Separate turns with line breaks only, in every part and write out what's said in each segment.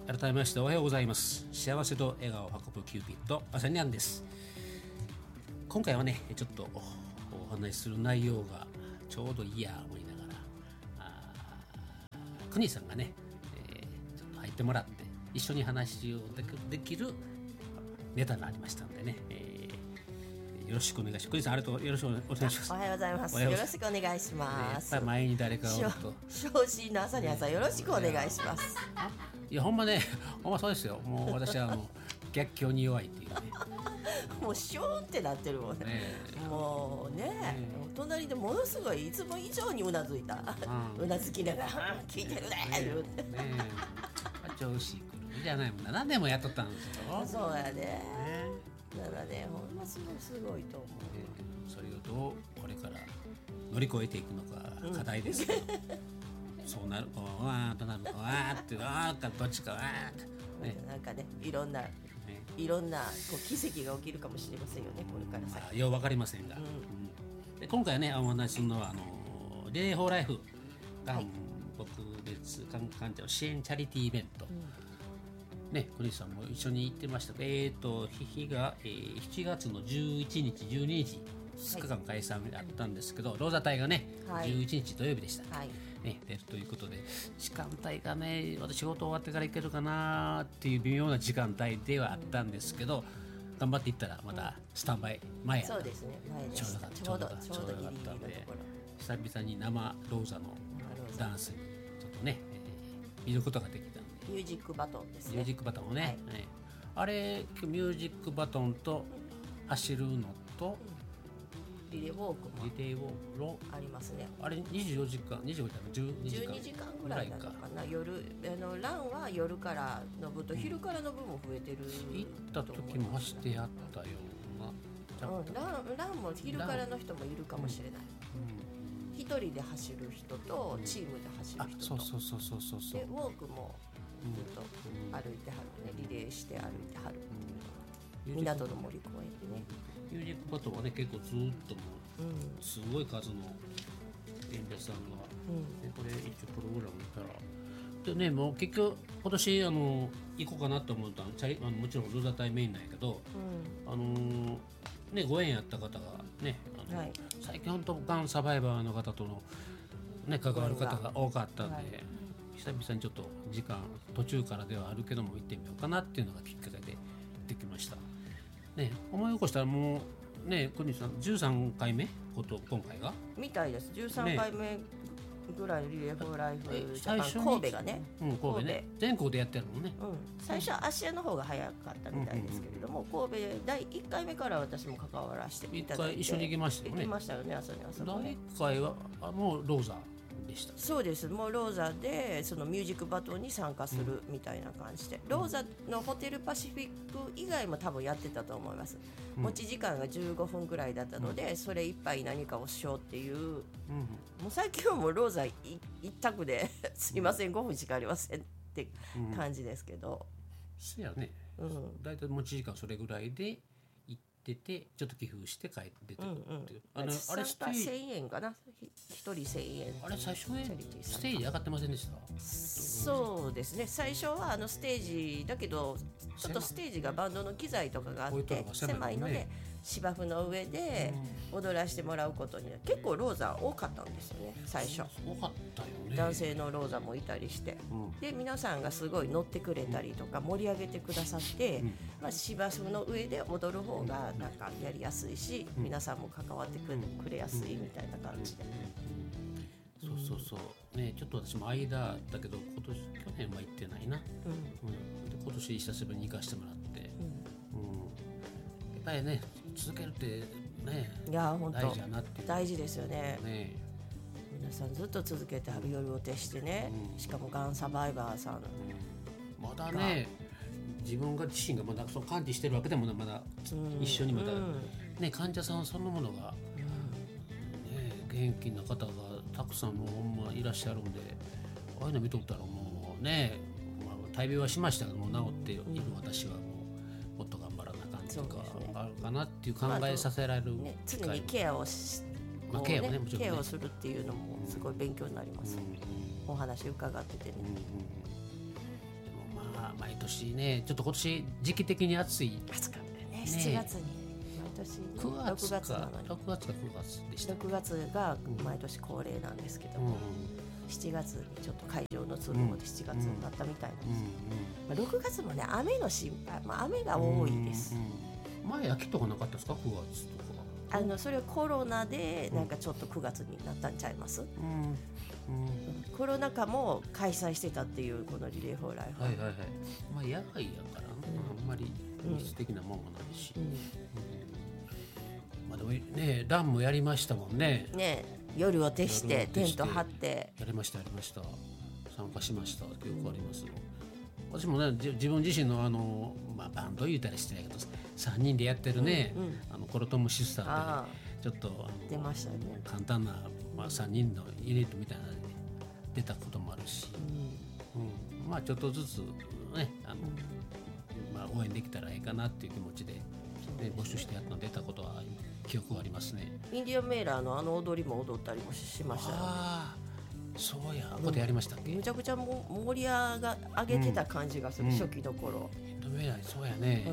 改めましておはようございます。幸せと笑顔を運ぶキューピッドあさにゃんです。今回はねちょっとお話しする内容がちょうどいいや思いながらくにさんがね、ちょっと入ってもらって一緒に話をできるネタがありましたのでね、よろしくお願いします。くにさんよろしくお願いします。
おはようございます。よろしくお願いします。
やっぱり前に誰かをと
昇進の朝に朝よろしくお願いします。
いやほんまそうですよ。もう私は逆境に弱いっていうね
もうシューンってなってるもんね。もうね、隣でものすごいいつも以上にうなずいた、うなずきながら聞いてるね
調子くるじゃないもんな。何年もやっとったんですよ。
そうやね。だからね、ほんますごいと思う。
それをどうこれから乗り越えていくのか課題ですけど、そうなるわーとなるわーってわーかどっちかわー
ね、なんかねいろんなこう奇跡が起きるかもしれませんよね、これから先。
よう分かりませんが、で今回ねお話しするのはリレーフォーライフがん撲滅患者の支援チャリティーイベント、ね、小西さんも一緒に行ってました。日が、7月の11日12日2日間開催あったんですけど、ローザ隊がね、11日土曜日でした、ね、出るということで、時間帯がね私仕事終わってから行けるかなっていう微妙な時間帯ではあったんですけど、頑張って行ったらまたスタンバイ前やった。
そうですね、前でした。ちょうどギリギリのところ、
久々に生ローザのダンスにちょっとね、見ることができたんで。
ミュージックバトンですね。
ミュージックバトンをね、あれミュージックバトンと走るのと
リレーウォークもありますね。
あれ24時間12
時間ぐらいなのかな。夜ランは夜からの部と昼からの部も増えてる。
行った時も走ってやったような。
ランも昼からの人もいるかもしれない。一人で走る人とチームで走る人と、
そう
でウォークもずっと歩いてはるね、リレーして歩いてはる。港の森公園でね。
ミュージックバトンはね結構ずっともうすごい数の演者さんが、これ一応プログラム見たらでね、もう結局今年行こうかなと思ったのもちろんローザ隊メインなんやけど、ね、ご縁やった方がね最近本当がんサバイバーの方との、ね、関わる方が多かったんで、久々にちょっと時間途中からではあるけども行ってみようかなっていうのがきっかけでできました。ね、思い起こしたらもうね、小西さん13回目今回が
みたいです。13回目ぐらいのリレーフォーライフ
最初に
神戸がね、
神戸ね全国でやってるもんね。
最初は芦屋の方が早かったみたいですけれども、神戸第1回目から私も関わらせていただいて、
1回一緒に行きましたよね。
行きましたよね、あそこね。
第1回はもうローザでした。
そうです。もうローザでそのミュージックバトンに参加するみたいな感じで、ローザのホテルパシフィック以外も多分やってたと思います。持ち時間が15分くらいだったので、それいっぱい何かをしようっていう、もう最近はもうローザ一択ですいません、5分しかありませんって感じですけど、
そうやね、だいたい持ち時間それぐらいで行ってて、ちょっと寄付して帰って出てくるっていう、あれ
参加1000円かな、1人1000円。
あれ最初にステージ上がってませんでした？
そうですね、最初はステージだけどちょっとステージがバンドの機材とかがあって狭いので、芝生の上で踊らせてもらうことに結構ローザ多かったんですよね、最初。
多かったよね。
男性のローザもいたりして、で皆さんがすごい乗ってくれたりとか盛り上げてくださって、芝生の上で踊る方がなんかやりやすいし、皆さんも関わってくれやすいみたいな感じで、
そうね、ちょっと私も間だけど去年は行ってないな、で今年久しぶりに行かせてもらって、やっぱりね続けるってね、
いや本当
大事やなっていう。
大事ですよね。皆さんずっと続けてはる、夜を徹してね、しかもがんサバイバーさん、
まだね自分が自身がまだその管理してるわけでもまだ一緒にまだ、患者さんそのものが、元気な方がたくさんもうほんまいらっしゃるんで、ああいうの見とったらもうね、大病はしましたけども治っている私はもっと頑張らなあかんというか、あるかなっていう考えさせられる機会、
常にケアをし
ケアをね、もちろんね、
ケアをするっていうのもすごい勉強になります、お話伺っててね。
でもまあ毎年ねちょっと今年時期的に暑い。
暑かったね。7月に毎年
9月
6月なのに
6月か9月でした。
6月が毎年恒例なんですけども、7月にちょっと会場の都合で7月になったみたいなんです、6月もね雨の心配、雨が多いです、
前秋とかなかったですか9月とか。
それはコロナでなんかちょっと9月になったんちゃいます、コロナ禍も開催してたっていうこのリレー・フォー・ライフ、
はいはいはい。まあ野外やから、あんまり密的なもんもないし、まあでもねダンもやりましたもんね。
ね夜を徹してテント張って
やりました。参加しました。よくありますよ。私もね自分自身のバンド言うたりしてないけど3人でやってるね、コロトムシスターで、ちょっと
出ましたよね。
簡単な、3人のユニットみたいなので出たこともあるし、まあちょっとずつね応援できたらいいかなっていう気持ちで、募集してやったの出たことは記憶はありますね。
インディアンメーラーの踊りも踊ったりもしましたよね。
そうやことやりましたっけ。
むちゃくちゃ盛り上げてた感じがする、初期の頃。
インドメーラーそうやね、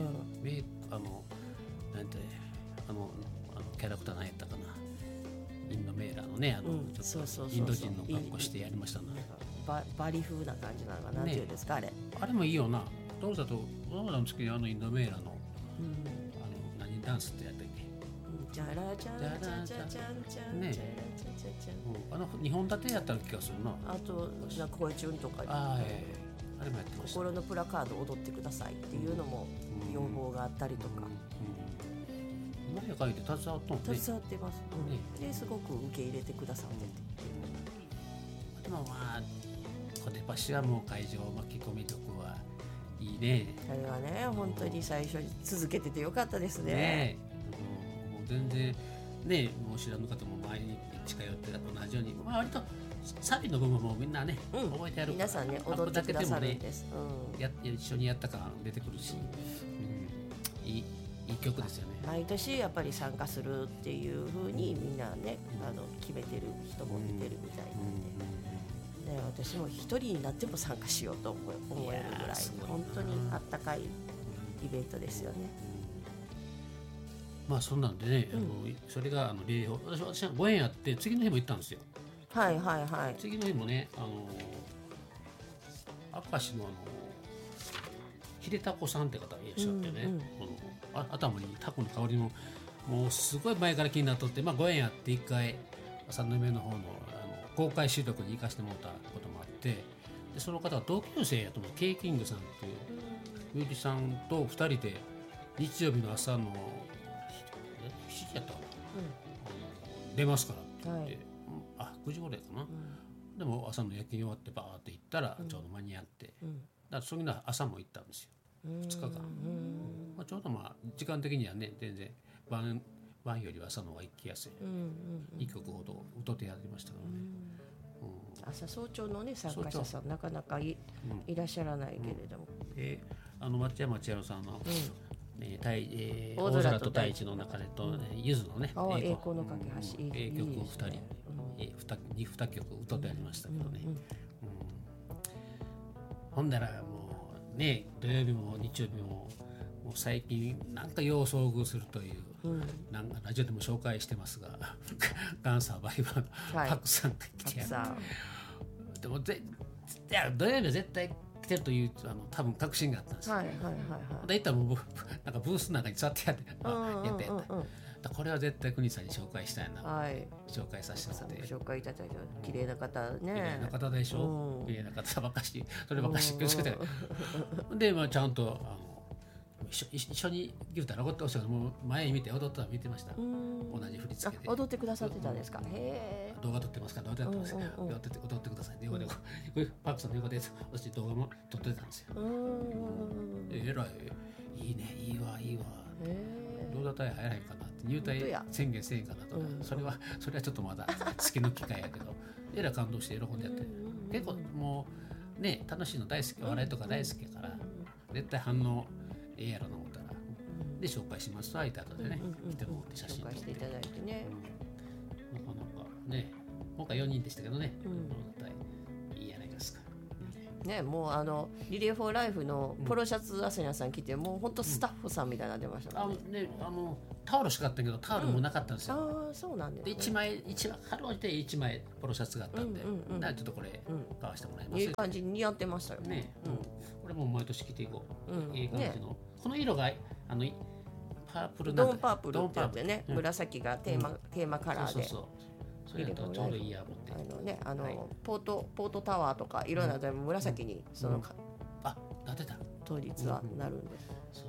なんてキャラクター何やったかな、インドメーラーのねインド人の格好してやりましたね。
バリ風な感じなのかな、なんていうんですかあれ。
あれもいいよな。どうだとどうなんですけどインドメーラーの何ダンスってやったっけ。
チャラチャラチャチャチャンチャン
ね、2本立てやった気がするな。あと
声チューンとか
あれもやってました。
心のプラカード踊ってくださいっていうのも要望があったりとか。
何やかんやで携わったんね。
携わってます。ですごく受け入れてくださってて。
でもコテパシはもう会場巻き込み力はいいね。
あれはね本当に最初に続けててよかったですね。
もう全然ねもう知らぬ方も毎日通って同じように、割とサビの部分もみんなね、覚えてやるから
皆さんね踊ってくださるんです。
一緒にやった感出てくるし、いい曲ですよね。
毎年やっぱり参加するっていう風にみんなね決めてる人も見てるみたいなんで、私も一人になっても参加しようと思えるぐらい本当にあったかいイベントですよね。
まあそんなんでね、それが礼法、私はご縁あって次の日も行ったんですよ。
はいはいはい。
次の日もね明石の秀タコさんって方がいらっしゃってね、頭にタコの香りももうすごい前から気になっとって、ご縁あって一回朝の目の方の公開収録に行かせてもらったこともあって、でその方は同級生やと思うケイキングさんっていうミュージシャンと2人で日曜日の朝の7時やったかな、出ますからって、9時ぐらいかな、でも朝の夜勤終わってバーって行ったらちょうど間に合って、だからその朝も行ったんですよ、2日間、ちょうど時間的にはね全然晩よりは朝の方が行きやすい、1曲ほど歌ってやりましたからね。
朝早朝のね参加者さんなかなかいらっしゃらないけれども、
松山千春さんの大空と大地の中でとゆずのね
栄光の架け橋、
名曲を2曲歌ってやりましたけどね。ほんだらもうね土曜日も日曜日も最近なんかよう遭遇するという、なんかラジオでも紹介してますがガンサーバイバーのパクさんが来てやる、でも土曜日は絶対来てるという多分確信があったんですよ。で行ったらもうなんかブースの中に座ってやってやったこれは絶対国さんに紹介したいな、紹介させてもらって、
紹介いただいた綺麗な方ね、
綺麗な方でしょ、綺麗な方ばっかしそればっかし気をつけてでちゃんと一緒に言うたら踊ってほしいからもう前に見て踊ったら見てました。同じ振り付けで
踊ってくださってたんですか。
動画撮ってますから踊ってますから踊ってくださいね。横でパークさんの横で私動画も撮ってたんですよ。えらいいいね、いいわ動画隊入らへんかなって入隊宣言せえんかなと、それはちょっとまだ好きの機会やけどえらい感動して喜んでやって、結構もうね楽しいの大好き、笑いとか大好きやから絶対反応やろうと思ったら、で紹介しますと相手後でね来てもらって写真撮って
紹介していただいてね、
なかなかね今回4人でしたけどね、いいやないですか。
ね、もうリレーフォーライフのポロシャツアスニャさん着て、もう本当スタッフさんみたいなの出ましたもんね。
タオルしかあったけどタオルもなかったんですよ。
ああ、そうなんですね。
で1枚春置いて1枚ポロシャツがあったんで、ちょっとこれ買わせてもらいます。
いい感じに似合ってましたよ
ね。これも毎年着ていこう。いい感じのこの色がパープルなんだ。
ドンパープルって言ってね、紫がテーマカラーで。
それだとちょうどいいや思って。
ポートタワーとかいろんなでも紫に
なってた。
当日はなるんです。
そう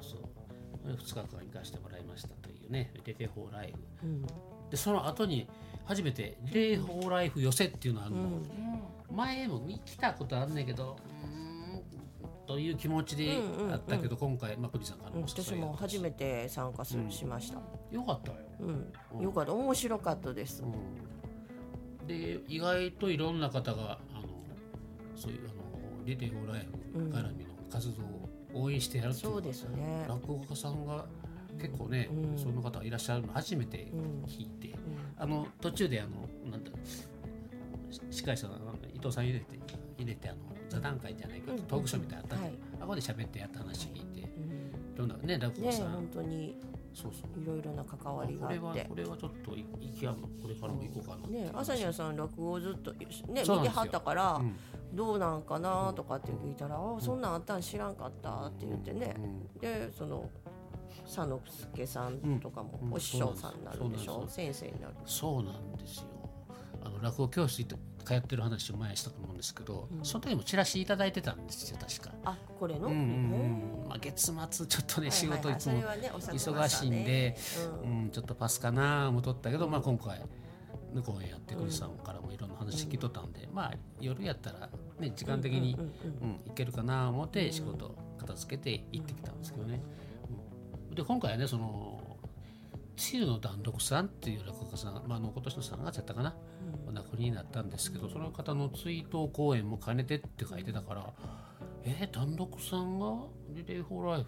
2日間行かせてもらいましたというね、リレーフォーライフ。でその後に初めてリレーフォーライフ寄せっていうのがあるの。前も来たことあるんだけど。という気持ちであったけど、今回マクリさんからも
私も初めて参加しました。
よかったよ。
よかった、面白かったです。
で意外といろんな方がそういうリレーフォーライフ絡みの活動を応援してやるっていう。
そうですね。
落語家さんが結構ね、その方がいらっしゃるの初めて聞いて、途中でなんだ司会者の伊藤さん入れて座談会じゃないけど、トークショーみたいなのあったんで、ここで喋ってやった話聞いて、いろんなね落語家さん、
本当にいろいろな関わりがあって、
これはちょっとこれからも行こうかな
ね。朝宮さん落語をずっとね見てはったから、どうなんかなとかって聞いたら、そんなんあったん知らんかったって言ってね。で佐野助さんとかもお師匠さんになるでしょ、先生になる。
そうなんですよ。落語教室行って通ってる話を前したと思うんですけど、その時もチラシいただいてたんですよ確か。
これの、
月末ちょっとね仕事いつも忙しいんで、ちょっとパスかな思っとったけど、今回の公演やってクリスさんからもいろんな話聞いとったんで、夜やったらね時間的に行けるかな思って仕事片付けて行ってきたんですけどね。で今回はねつゆの団六さんっていう落語家さん、今年の3月やったかな、お亡くなりになったんですけど、その方の追悼公演も兼ねてって書いてたから、団六さんがリレーフォーライフ、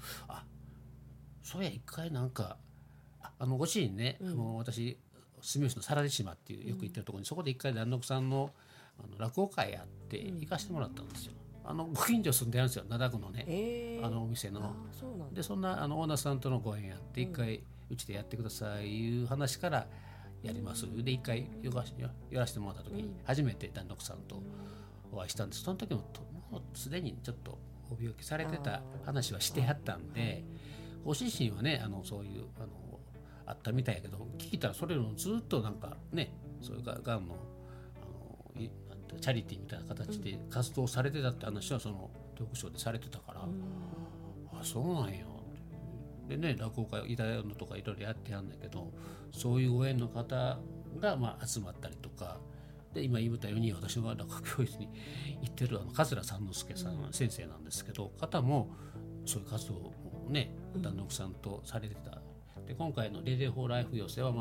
そうや一回なんかご自身ね、私住吉のサラリ島っていうよく行ってるところに、そこで一回団六さんの落語会やって行かしてもらったんですよ。ご近所住んでるんですよ、灘区のね、お店の。でそんなオーナーさんとのご縁やって一回うちでやってくださいいう話からやりますで一回やらせてもらった時に初めて団六さんとお会いしたんです。その時ももうすでにちょっとお病気されてた話はしてはったんで、ご自身はねそういうあったみたいやけど、聞いたらそれをずっとなんかね、そういうがんのチャリティーみたいな形で活動されてたって話はそのトークショーでされてたから、そうなんよ。でね、落語会いたのとかいろいろやってやるんだけど、そういうご縁の方が集まったりとかで、今言ったように私は落語教室に行ってる桂三之助さん、先生なんですけど、方もそういう活動をね団六さんとされてた。で今回のリレーフォーライフ寄せは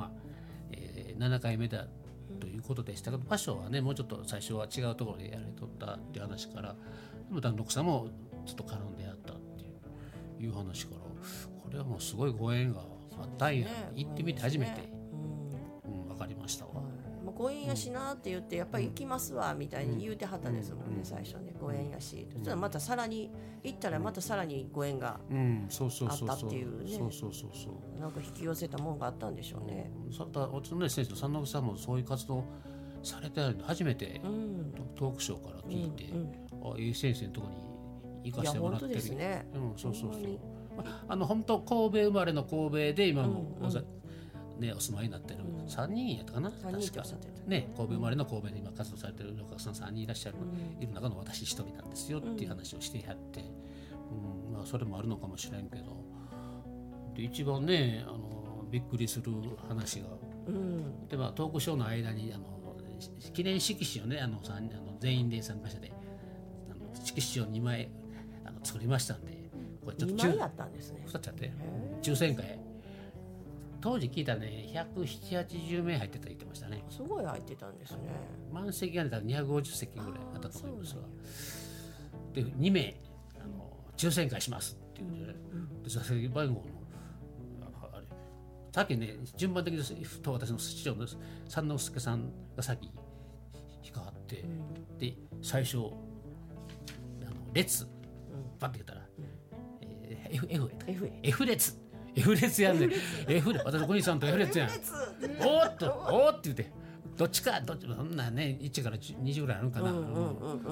7回目だということでしたけど、場所はねもうちょっと最初は違うところでやれとったっていう話から、でも団六さんもちょっと絡んでやったっていう話から、これはもうすごいご縁があったんや、行ってみて初めて分かりましたわ。
ご縁やしなって言ってやっぱり行きますわみたいに言うてはったですもんね、最初ね。ご縁やし、そしたらまたさらに行ったらまたさらにご縁があったっていうね、なんか引き寄せたもんがあったんでしょうね。
私の先生の三之さんもそういう活動されてあるんで、初めてトークショーから聞いて、いい先生のところに行かせてもらってる。
いや本当ですね。
本当神戸生まれの神戸で今もお住まいになってる3人やったかな、確かね、神戸生まれの神戸で今活動されてる落語家さん3人いらっしゃる、いる中の私1人なんですよっていう話をしてやって、それもあるのかもしれんけど、で一番ねびっくりする話が、でトークショーの間に記念色紙をね全員で参加者で色紙を2枚作りましたんで、これちょっと
2枚やったんですね。
2つやって抽選会、当時聞いたね170、80名入ってた言ってましたね。
すごい入ってたんですね。
満席が出たら250席ぐらいあったと思いますが、で2名抽選会しますっていうね、座席番号のさっきね順番的に私の師匠の三之助さんが先引っかかって、で最初列パッて言ったら、F 列やんねん。F 列、私小西さんと F 列やん。おーっとって言って、どっちそんなね1から20ぐらいあるかな。